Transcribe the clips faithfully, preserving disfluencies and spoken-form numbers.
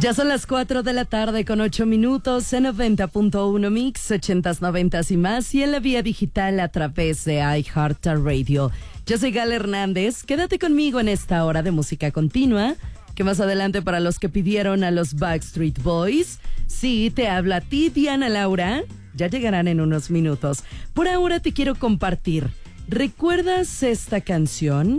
Ya son las cuatro de la tarde con ocho minutos en noventa punto uno Mix, ochentas, noventas y más, y en la vía digital a través de iHeartRadio. Yo soy Gal Hernández, quédate conmigo en esta hora de música continua, que más adelante para los que pidieron a los Backstreet Boys, sí, te habla a ti, Diana Laura, ya llegarán en unos minutos. Por ahora te quiero compartir, ¿recuerdas esta canción?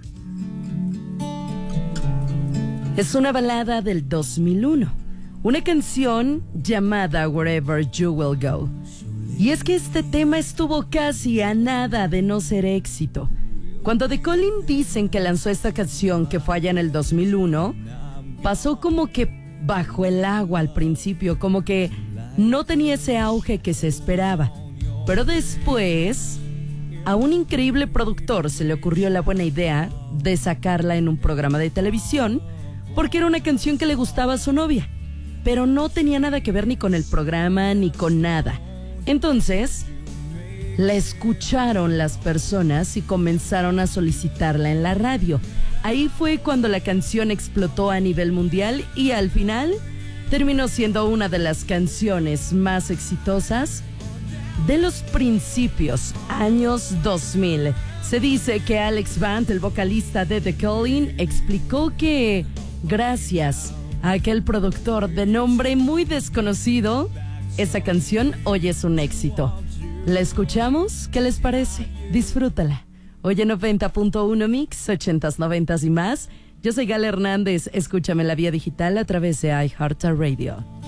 Es una balada del dos mil uno, una canción llamada Wherever You Will Go. Y es que este tema estuvo casi a nada de no ser éxito. Cuando The Calling dicen que lanzó esta canción que fue allá en el dos mil uno, pasó como que bajo el agua al principio, como que no tenía ese auge que se esperaba. Pero después, a un increíble productor se le ocurrió la buena idea de sacarla en un programa de televisión, porque era una canción que le gustaba a su novia, pero no tenía nada que ver ni con el programa ni con nada. Entonces, la escucharon las personas y comenzaron a solicitarla en la radio. Ahí fue cuando la canción explotó a nivel mundial y al final terminó siendo una de las canciones más exitosas de los principios años dos mil. Se dice que Alex Band, el vocalista de The Calling, explicó que gracias a aquel productor de nombre muy desconocido, esa canción hoy es un éxito. ¿La escuchamos? ¿Qué les parece? Disfrútala. Hoy en noventa punto uno Mix, ochentas, noventas y más. Yo soy Gal Hernández. Escúchame en la vía digital a través de iHeartRadio.